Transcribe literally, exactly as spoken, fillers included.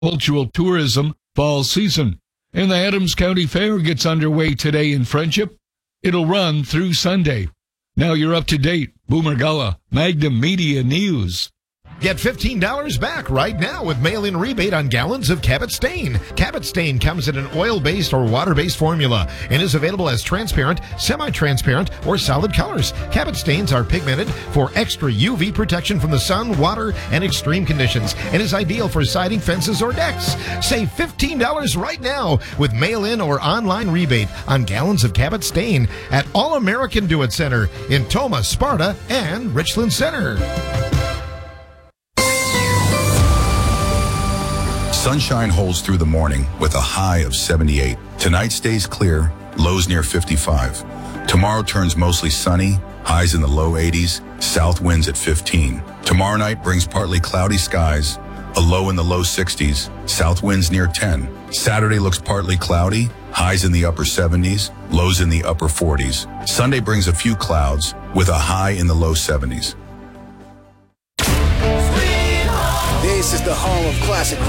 Cultural tourism fall season. And the Adams County Fair gets underway today in Friendship. It'll run through Sunday. Now you're up to date. Boomer Gala, Magnum Media News. Get fifteen dollars back right now with mail-in rebate on gallons of Cabot Stain. Cabot Stain comes in an oil-based or water-based formula and is available as transparent, semi-transparent, or solid colors. Cabot Stains are pigmented for extra U V protection from the sun, water, and extreme conditions and is ideal for siding, fences, or decks. Save fifteen dollars right now with mail-in or online rebate on gallons of Cabot Stain at All American Do-It Center in Tomah, Sparta, and Richland Center. Sunshine holds through the morning with a high of seventy-eight. Tonight stays clear, lows near fifty-five. Tomorrow turns mostly sunny, highs in the low eighties, south winds at fifteen. Tomorrow night brings partly cloudy skies, a low in the low sixties, south winds near ten. Saturday looks partly cloudy, highs in the upper seventies, lows in the upper forties. Sunday brings a few clouds with a high in the low seventies. This is the home of classic